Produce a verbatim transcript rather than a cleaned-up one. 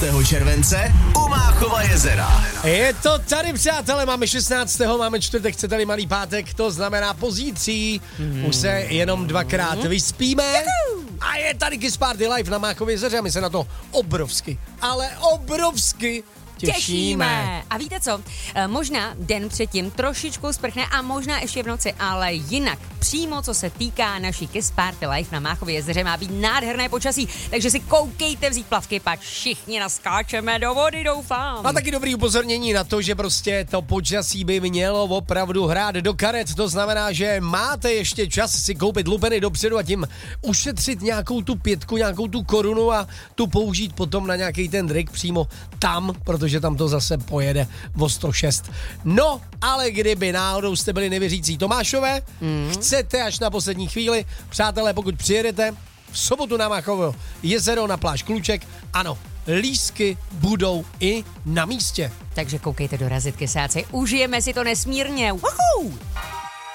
července u Máchova jezera. Je to tady, přátelé, máme šestnáctého máme čtvrtek, chce tady malý pátek, to znamená pozítří. Mm. Už se jenom dvakrát mm. vyspíme. A je tady Kiss Party Live na Máchově jezeře a my se na to obrovsky, ale obrovsky těšíme. těšíme. A víte co? Možná den předtím trošičku sprchne a možná ještě v noci, ale jinak přímo co se týká naší Kiss Party Live na Máchově jezeře má být nádherné počasí, takže si koukejte vzít plavky, pak všichni naskáčeme do vody, doufám. A taky dobrý upozornění na to, že prostě to počasí by mělo opravdu hrát do karet, to znamená, že máte ještě čas si koupit lupeny dopředu a tím ušetřit nějakou tu pětku, nějakou tu korunu a tu použít potom na nějaký ten drik přímo tam, protože že tam to zase pojede o sto šest. No, ale kdyby náhodou jste byli nevěřící Tomášové, mm. chcete až na poslední chvíli, přátelé, pokud přijedete v sobotu na Máchovo jezero na pláž Kluček, ano, lístky budou i na místě. Takže koukejte do razitky, sáci, užijeme si to nesmírně. Woohoo!